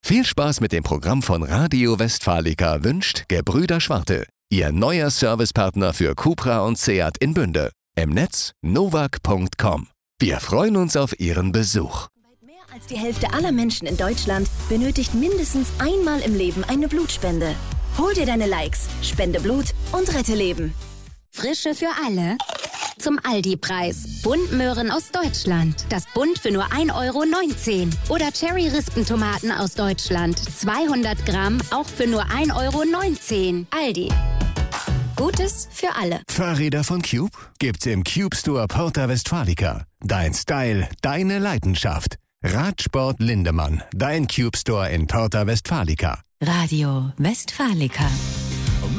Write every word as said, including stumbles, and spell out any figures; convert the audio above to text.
Viel Spaß mit dem Programm von Radio Westfalica wünscht Gebrüder Schwarte, Ihr neuer Servicepartner für Cupra und Seat in Bünde. Im Netz novak punkt com. Wir freuen uns auf Ihren Besuch. Mehr als die Hälfte aller Menschen in Deutschland benötigt mindestens einmal im Leben eine Blutspende. Hol dir deine Likes, spende Blut und rette Leben. Frische für alle. Zum Aldi-Preis. Buntmöhren aus Deutschland. Das Bunt für nur ein Euro neunzehn. Oder Cherry-Rispentomaten aus Deutschland. zweihundert Gramm, auch für nur ein Euro neunzehn. Aldi. Gutes für alle. Fahrräder von Cube gibt's im Cube Store Porta Westfalica. Dein Style, deine Leidenschaft. Radsport Lindemann, dein Cube Store in Porta Westfalica. Radio Westfalica.